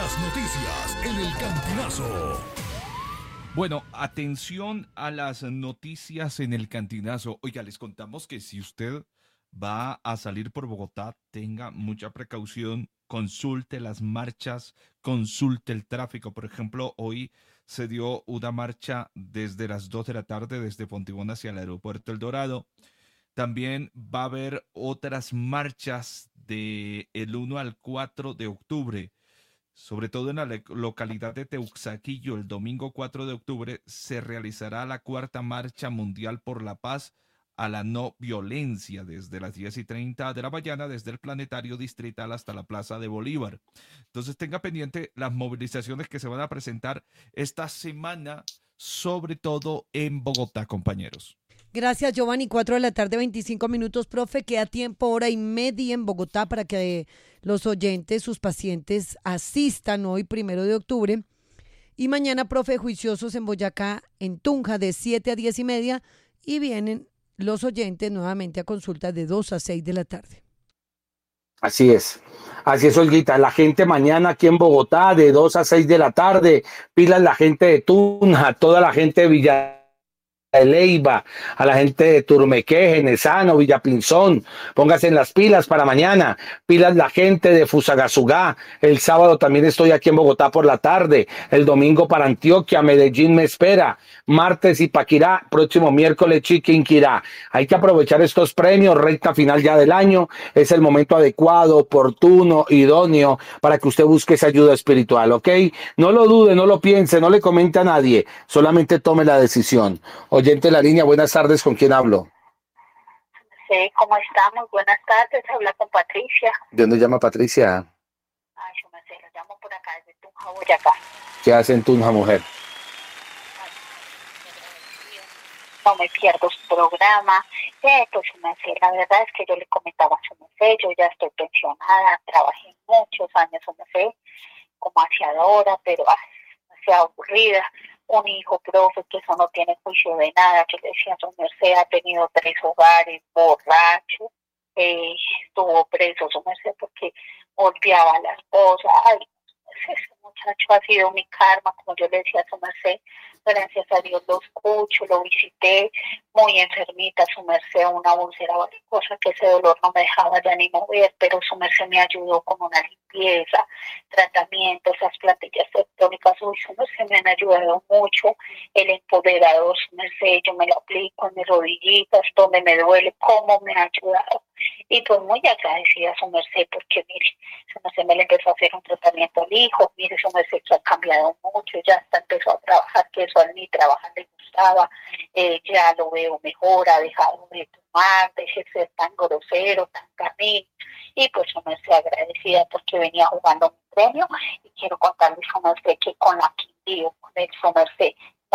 Las noticias en el Cantinazo. Bueno, atención a las noticias en el Cantinazo. Oiga, les contamos que si usted va a salir por Bogotá, tenga mucha precaución, consulte las marchas, consulte el tráfico. Por ejemplo, hoy se dio una marcha desde las 2 de la tarde desde Fontibón hacia el aeropuerto El Dorado. También va a haber otras marchas de el 1 al 4 de octubre. Sobre todo en la localidad de Teuxaquillo, el domingo 4 de octubre se realizará la cuarta marcha mundial por la paz a la no violencia desde las 10:30 de la mañana, desde el planetario distrital hasta la Plaza de Bolívar. Entonces tenga pendiente las movilizaciones que se van a presentar esta semana, sobre todo en Bogotá, compañeros. Gracias, Giovanni. 4 de la tarde, 25 minutos, profe. Queda tiempo, hora y media en Bogotá para que los oyentes, sus pacientes, asistan hoy, 1 de octubre. Y mañana, profe, juiciosos en Boyacá, en Tunja, de 7 a 10:30. Y vienen los oyentes nuevamente a consulta de 2 a 6 de la tarde. Así es, Olguita. La gente mañana aquí en Bogotá, de 2 a 6 de la tarde, pilas la gente de Tunja, toda la gente de Villa de Leyva, a la gente de Turmequé, Genesano, Villapinzón, póngase en las pilas para mañana, pilas la gente de Fusagasugá, el sábado también estoy aquí en Bogotá por la tarde, el domingo para Antioquia, Medellín me espera, martes Ipaquirá, próximo miércoles Chiquinquirá. Hay que aprovechar estos premios, recta final ya del año, es el momento adecuado, oportuno, idóneo, para que usted busque esa ayuda espiritual, ¿ok? No lo dude, no lo piense, no le comente a nadie, solamente tome la decisión. Oyente de la línea, buenas tardes, ¿con quién hablo? Sí, ¿cómo estamos? Buenas tardes, habla con Patricia. ¿De dónde llama Patricia? Ay, yo me sé, lo llamo por acá desde Tunja, Boyacá. ¿Qué hace en Tunja, mujer? No me pierdo su programa. Pues su merced, la verdad es que yo le comentaba a su merced, yo ya estoy pensionada, trabajé muchos años, su merced, como aseadora, pero demasiado aburrida. Un hijo, profe, que eso no tiene juicio de nada, que le decía a su merced, ha tenido 3 hogares, borracho, estuvo preso su merced porque golpeaba a la esposa. Ay, ese muchacho ha sido mi karma, como yo le decía a su merced. Gracias a Dios lo escucho, lo visité, muy enfermita su merced, una úlcera, varias cosas que ese dolor no me dejaba ya ni mover, pero su merced me ayudó con una limpieza, tratamiento, esas plantillas tectónicas, su merced me han ayudado mucho, el empoderador, su merced, yo me lo aplico en mis rodillitas, donde me duele, cómo me ha ayudado. Y pues muy agradecida a su merced, porque mire, su merced me le empezó a hacer un tratamiento al hijo, mire, su merced que ha cambiado mucho, ya hasta empezó a trabajar, que eso a mí trabajar le gustaba, ya lo veo mejor, ha dejado de tomar, de ser tan grosero, tan carnil, y pues su merced agradecida porque venía jugando mi premio, y quiero contarle su merced que con la Quindío, con el su merced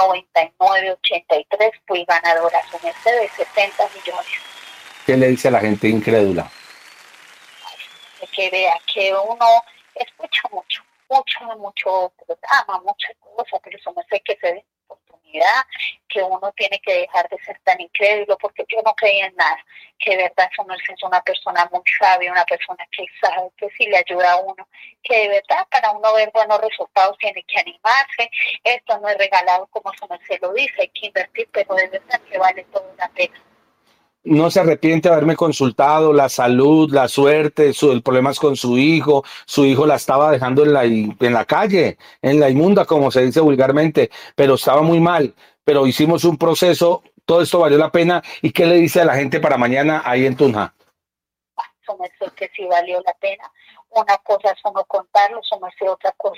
9983, fui ganadora su merced de 70 millones. ¿Qué le dice a la gente incrédula? Que vea que uno escucha mucho programa, muchas cosas, pero eso no sé que se dé oportunidad, que uno tiene que dejar de ser tan incrédulo, porque yo no creía en nada, que de verdad eso no es una persona muy sabia, una persona que sabe que si le ayuda a uno, que de verdad para uno ver buenos resultados tiene que animarse, esto no es regalado como su merced lo dice, hay que invertir, pero de verdad que vale toda la pena. No se arrepiente de haberme consultado, la salud, la suerte, el problema es con su hijo la estaba dejando en la calle, en la inmunda, como se dice vulgarmente, pero estaba muy mal, pero hicimos un proceso, todo esto valió la pena. ¿Y qué le dice a la gente para mañana ahí en Tunja? Su merced que sí valió la pena, una cosa es uno contarlo, su merced otra cosa